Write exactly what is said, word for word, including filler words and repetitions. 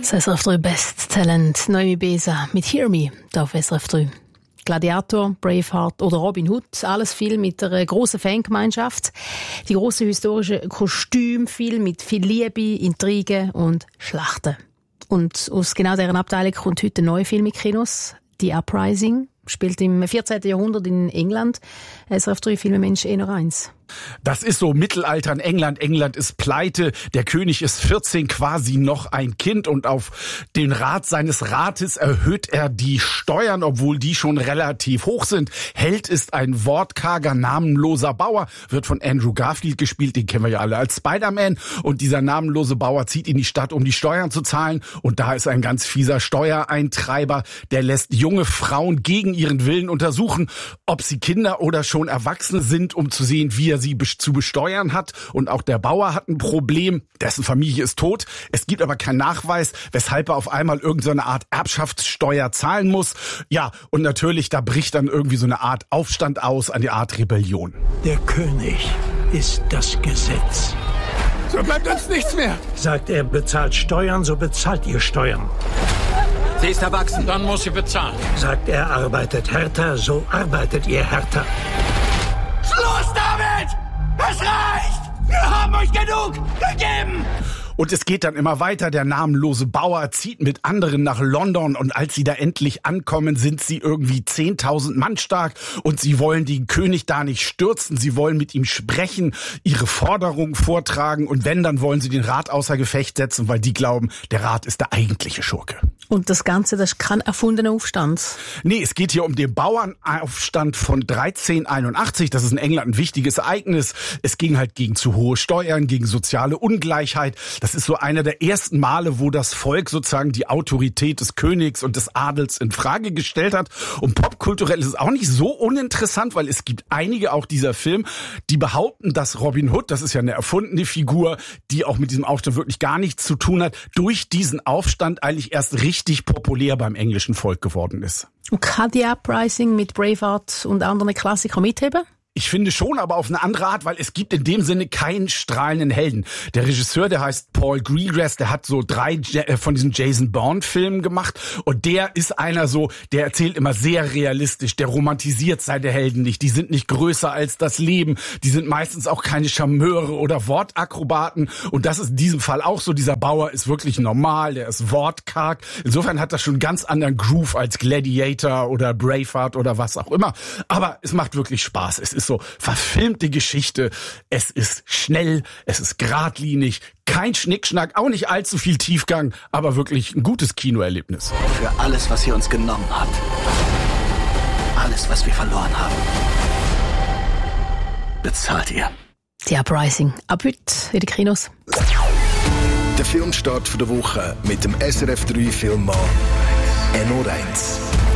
Das S R F drei Best Talent Noemi Besa mit Hear Me da auf S R F drei. Gladiator, Braveheart oder Robin Hood, alles viel mit einer grossen Fangemeinschaft. Die grossen historischen Kostüme, viel mit viel Liebe, Intrigen und Schlachten. Und aus genau deren Abteilung kommt heute ein neuer Film in Kinos, «The Uprising». Spielt im vierzehnten Jahrhundert in England. S R F drei Filmemensch eh noch eins. Das ist so Mittelalter in England. England ist pleite. Der König ist vierzehn, quasi noch ein Kind. Und auf den Rat seines Rates erhöht er die Steuern, obwohl die schon relativ hoch sind. Held ist ein wortkarger, namenloser Bauer. Wird von Andrew Garfield gespielt. Den kennen wir ja alle als Spider-Man. Und dieser namenlose Bauer zieht in die Stadt, um die Steuern zu zahlen. Und da ist ein ganz fieser Steuereintreiber. Der lässt junge Frauen gegen ihren Willen untersuchen, ob sie Kinder oder schon Erwachsene sind, um zu sehen, wie er sie zu besteuern hat. Und auch der Bauer hat ein Problem. Dessen Familie ist tot. Es gibt aber keinen Nachweis, weshalb er auf einmal irgendeine Art Erbschaftssteuer zahlen muss. Ja, und natürlich, da bricht dann irgendwie so eine Art Aufstand aus, eine Art Rebellion. Der König ist das Gesetz. So bleibt uns nichts mehr. Sagt er, bezahlt Steuern, so bezahlt ihr Steuern. Sie ist erwachsen. Dann muss sie bezahlen. Sagt er, arbeitet härter, so arbeitet ihr härter. Schluss damit! Es reicht! Wir haben euch genug gegeben! Und es geht dann immer weiter. Der namenlose Bauer zieht mit anderen nach London und als sie da endlich ankommen, sind sie irgendwie zehntausend Mann stark und sie wollen den König da nicht stürzen. Sie wollen mit ihm sprechen, ihre Forderungen vortragen und wenn, dann wollen sie den Rat außer Gefecht setzen, weil die glauben, der Rat ist der eigentliche Schurke. Und das Ganze, das ist kein erfundener Aufstand? Nee, es geht hier um den Bauernaufstand von dreizehnhunderteinundachtzig. Das ist in England ein wichtiges Ereignis. Es ging halt gegen zu hohe Steuern, gegen soziale Ungleichheit. Das ist so einer der ersten Male, wo das Volk sozusagen die Autorität des Königs und des Adels in Frage gestellt hat. Und popkulturell ist es auch nicht so uninteressant, weil es gibt einige, auch dieser Film, die behaupten, dass Robin Hood, das ist ja eine erfundene Figur, die auch mit diesem Aufstand wirklich gar nichts zu tun hat, durch diesen Aufstand eigentlich erst richtig richtig populär beim englischen Volk geworden ist. Und kann die Uprising mit Braveheart und anderen Klassikern mitheben? Ich finde schon, aber auf eine andere Art, weil es gibt in dem Sinne keinen strahlenden Helden. Der Regisseur, der heißt Paul Greengrass, der hat so drei von diesen Jason Bourne-Filmen gemacht und der ist einer so, der erzählt immer sehr realistisch, der romantisiert seine Helden nicht. Die sind nicht größer als das Leben, die sind meistens auch keine Charmeure oder Wortakrobaten und das ist in diesem Fall auch so. Dieser Bauer ist wirklich normal, der ist wortkarg. Insofern hat das schon einen ganz anderen Groove als Gladiator oder Braveheart oder was auch immer. Aber es macht wirklich Spaß. Es ist so verfilmte Geschichte. Es ist schnell, es ist geradlinig, kein Schnickschnack, auch nicht allzu viel Tiefgang, aber wirklich ein gutes Kinoerlebnis. Für alles, was ihr uns genommen habt. Alles, was wir verloren haben. Bezahlt ihr. Die Uprising. Ab heute in den Kinos. Der Filmstart der Woche mit dem S R F drei Filmmann Enno Reins.